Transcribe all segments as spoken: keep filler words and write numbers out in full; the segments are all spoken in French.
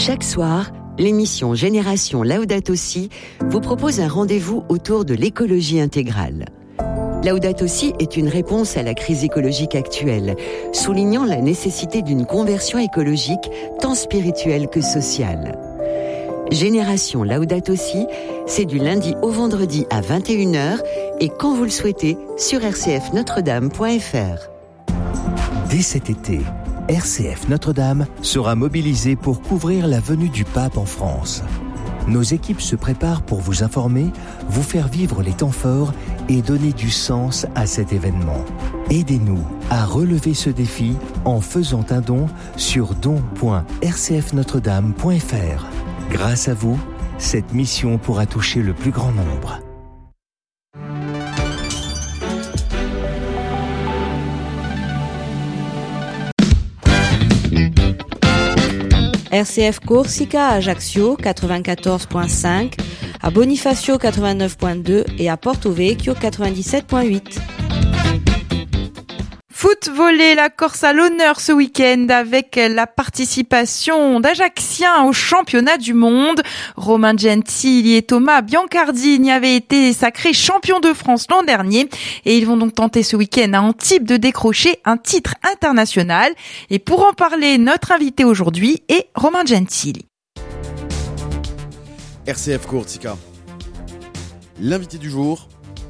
Chaque soir, l'émission Génération Laudato Si vous propose un rendez-vous autour de l'écologie intégrale. Laudato Si est une réponse à la crise écologique actuelle, soulignant la nécessité d'une conversion écologique tant spirituelle que sociale. Génération Laudato Si, c'est du lundi au vendredi à vingt et une heures et quand vous le souhaitez sur r c f notre dame point f r. Dès cet été, R C F Notre-Dame sera mobilisée pour couvrir la venue du pape en France. Nos équipes se préparent pour vous informer, vous faire vivre les temps forts et donner du sens à cet événement. Aidez-nous à relever ce défi en faisant un don sur don point r c f notre dame point f r. Grâce à vous, cette mission pourra toucher le plus grand nombre. R C F Corsica à Ajaccio quatre-vingt-quatorze virgule cinq, à Bonifacio quatre-vingt-neuf virgule deux et à Porto Vecchio quatre-vingt-dix-sept virgule huit. Foot volley, la Corse à l'honneur ce week-end avec la participation d'Ajacciens au championnat du monde. Romain Gentili et Thomas Biancardini avaient été sacrés champions de France l'an dernier et ils vont donc tenter ce week-end à Antibes de décrocher un titre international. Et pour en parler, notre invité aujourd'hui est Romain Gentili. R C F Corsica. L'invité du jour,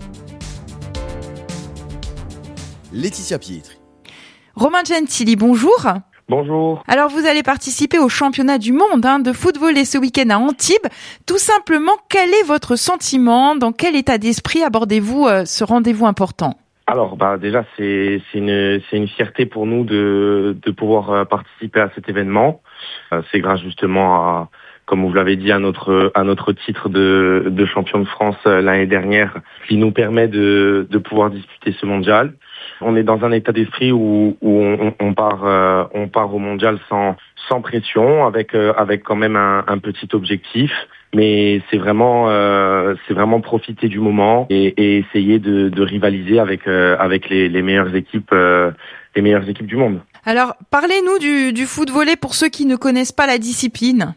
Laetitia Pietri. Romain Gentili, bonjour. Bonjour. Alors vous allez participer au championnat du monde hein, de foot volley ce week-end à Antibes. Tout simplement, quel est votre sentiment? Dans quel état d'esprit abordez-vous euh, ce rendez-vous important? Alors bah déjà c'est c'est une c'est une fierté pour nous de de pouvoir euh, participer à cet événement. Euh, c'est grâce justement à, comme vous l'avez dit, à notre à notre titre de de champion de France euh, l'année dernière, qui nous permet de de pouvoir disputer ce mondial. On est dans un état d'esprit où, où on, on part euh, on part au mondial sans sans pression, avec euh, avec quand même un, un petit objectif, mais c'est vraiment euh, c'est vraiment profiter du moment et, et essayer de, de rivaliser avec euh, avec les, les meilleures équipes euh, les meilleures équipes du monde. Alors parlez-nous du du foot volley pour ceux qui ne connaissent pas la discipline.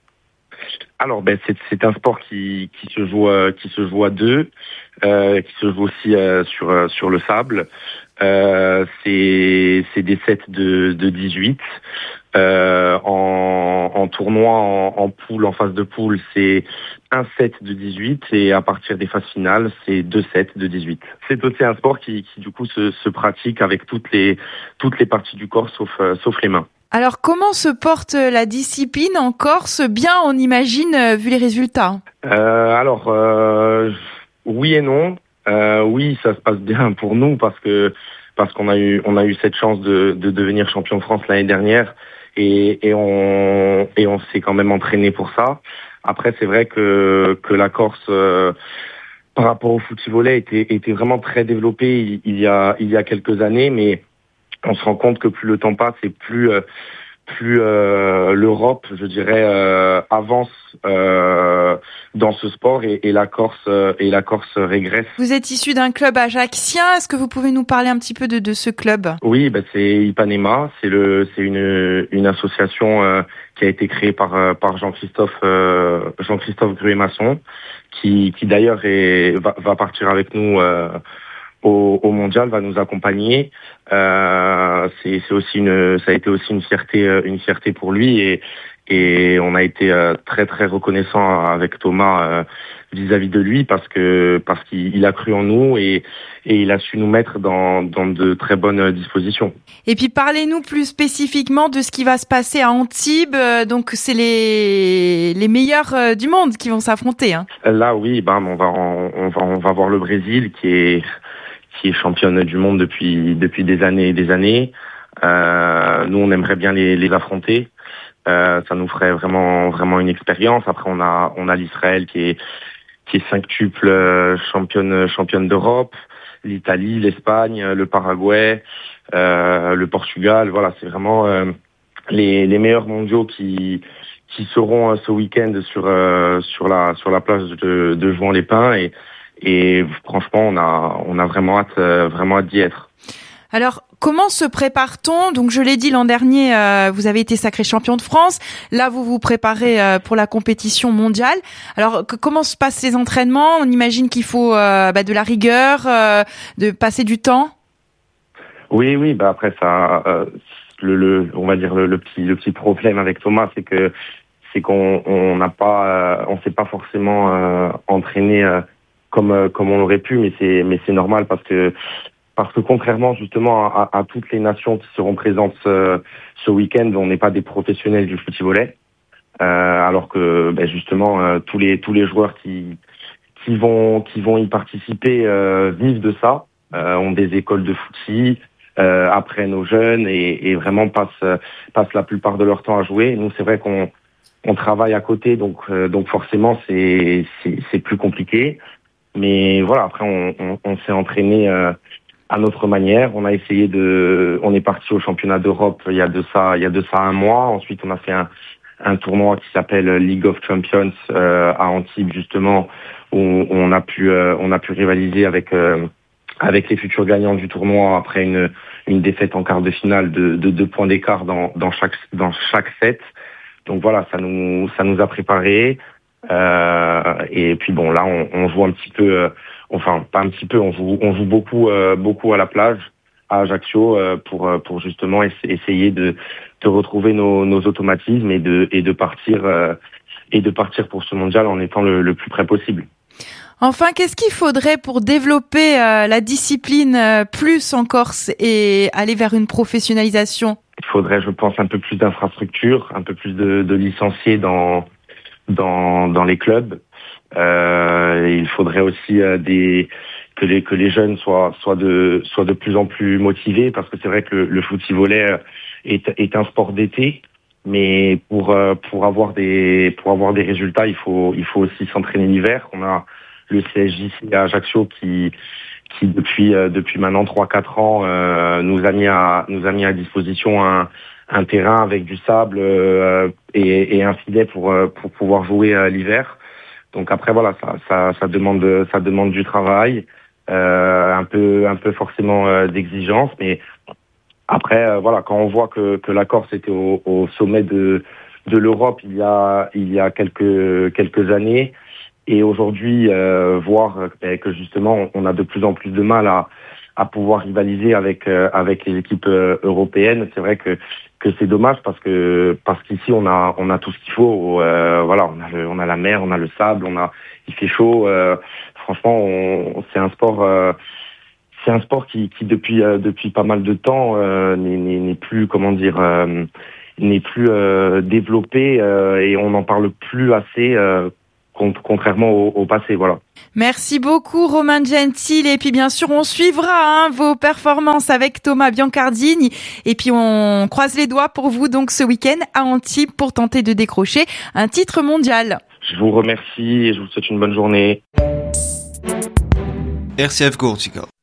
Alors ben c'est c'est un sport qui qui se joue euh, qui se joue à deux, euh, qui se joue aussi euh, sur euh, sur le sable. Euh, c'est c'est des sets de de dix-huit. Euh, en en tournoi en, en poule en phase de poule, c'est un set de dix-huit et à partir des phases finales, c'est deux sets de dix-huit. C'est aussi un sport qui qui du coup se se pratique avec toutes les toutes les parties du corps sauf euh, sauf les mains. Alors, comment se porte la discipline en Corse? Bien, on imagine, vu les résultats. Euh, alors, euh, oui et non. Euh, oui, ça se passe bien pour nous parce que parce qu'on a eu on a eu cette chance de, de devenir champion de France l'année dernière et, et on et on s'est quand même entraîné pour ça. Après, c'est vrai que que la Corse euh, par rapport au foot volley était était vraiment très développée il, il y a il y a quelques années, mais on se rend compte que plus le temps passe et plus euh, plus euh, l'Europe, je dirais, euh, avance euh, dans ce sport et, et la Corse euh, et la Corse régresse. Vous êtes issu d'un club ajaccien. Est-ce que vous pouvez nous parler un petit peu de, de ce club? Oui, bah c'est Ipanema. C'est le c'est une une association euh, qui a été créée par euh, par Jean-Christophe euh, Jean-Christophe Gruet-Masson, qui qui d'ailleurs est va, va partir avec nous. Euh, Au, au mondial, va nous accompagner. Euh, c'est, c'est aussi une, ça a été aussi une fierté, une fierté pour lui et et on a été euh, très très reconnaissant avec Thomas euh, vis-à-vis de lui parce que parce qu'il il a cru en nous et et il a su nous mettre dans dans de très bonnes dispositions. Et puis parlez-nous plus spécifiquement de ce qui va se passer à Antibes. Donc c'est les les meilleurs du monde qui vont s'affronter. Hein. Là, oui, ben on va on va on va voir le Brésil qui est qui est championne du monde depuis depuis des années et des années. Euh, nous, on aimerait bien les, les affronter. Euh, ça nous ferait vraiment vraiment une expérience. Après, on a on a l'Israël qui est qui est cinqutuple championne championne d'Europe, l'Italie, l'Espagne, le Paraguay, euh, le Portugal. Voilà, c'est vraiment euh, les les meilleurs mondiaux qui qui seront euh, ce week-end sur euh, sur la sur la plage de de Jouan-les-Pins et Et franchement, on a, on a vraiment hâte, euh, vraiment hâte d'y être. Alors, comment se prépare-t-on? Donc, je l'ai dit l'an dernier, euh, vous avez été sacré champion de France. Là, vous vous préparez euh, pour la compétition mondiale. Alors, que, comment se passent ces entraînements? On imagine qu'il faut euh, bah, de la rigueur, euh, de passer du temps. Oui, oui. Bah après, ça, euh, le, le, on va dire le, le petit, le petit problème avec Thomas, c'est que c'est qu'on on n'a pas, euh, on s'est pas forcément euh, entraîné euh, comme euh, comme on l'aurait pu, mais c'est mais c'est normal parce que Parce que contrairement justement à, à toutes les nations qui seront présentes ce, ce week-end, on n'est pas des professionnels du football, euh, alors que ben justement euh, tous les tous les joueurs qui qui vont qui vont y participer euh, vivent de ça, euh, ont des écoles de footy, euh, apprennent aux jeunes et, et vraiment passent passent la plupart de leur temps à jouer. Nous c'est vrai qu'on on travaille à côté, donc euh, donc forcément c'est c'est c'est plus compliqué. Mais voilà, après on on, on s'est entraîné euh, à notre manière. On a essayé de, on est parti au championnat d'Europe il y a de ça, il y a de ça un mois. Ensuite, on a fait un, un tournoi qui s'appelle League of Champions euh, à Antibes justement, où on a pu, euh, on a pu rivaliser avec euh, avec les futurs gagnants du tournoi après une une défaite en quart de finale de, de deux points d'écart dans dans chaque dans chaque set. Donc voilà, ça nous ça nous a préparé. Euh, et puis bon, là, on, on joue un petit peu. Euh, Enfin, pas un petit peu, on joue, on joue beaucoup, euh, beaucoup à la plage, à Ajaccio, euh, pour, pour justement essayer de, de retrouver nos, nos automatismes et de, et de partir, euh, et de partir pour ce mondial en étant le, le plus près possible. Enfin, qu'est-ce qu'il faudrait pour développer euh, la discipline euh, plus en Corse et aller vers une professionnalisation? Il faudrait, je pense, un peu plus d'infrastructures, un peu plus de, de licenciés dans, dans, dans les clubs. Euh, il faudrait aussi euh, des que les que les jeunes soient soient de soient de plus en plus motivés, parce que c'est vrai que le, le foot-volley est est un sport d'été, mais pour euh, pour avoir des pour avoir des résultats, il faut il faut aussi s'entraîner l'hiver. On a le C S J C à Ajaccio qui qui depuis euh, depuis maintenant trois quatre ans euh, nous a mis à nous a mis à disposition un un terrain avec du sable euh, et, et un filet pour pour pouvoir jouer euh, l'hiver. Donc après voilà, ça, ça, ça demande, ça demande du travail, euh, un peu, un peu forcément euh, d'exigence, mais après euh, voilà, quand on voit que, que la Corse était au, au sommet de, de l'Europe il y a, il y a quelques, quelques années, et aujourd'hui euh, voir euh, que justement on a de plus en plus de mal à, à pouvoir rivaliser avec, euh, avec les équipes euh, européennes, c'est vrai que que c'est dommage parce que parce qu'ici on a on a tout ce qu'il faut. Euh, voilà, on a le, on a la mer, on a le sable, on a il fait chaud. Euh, franchement, on, c'est un sport euh, c'est un sport qui qui depuis euh, depuis pas mal de temps euh, n'est, n'est n'est plus comment dire euh, n'est plus euh, développé euh, et on n'en parle plus assez. Euh, contrairement au, au passé, voilà. Merci beaucoup Romain Gentile, et puis bien sûr on suivra hein, vos performances avec Thomas Biancardini, et puis on croise les doigts pour vous donc ce week-end à Antibes pour tenter de décrocher un titre mondial. Je vous remercie et je vous souhaite une bonne journée. R C F Corsica.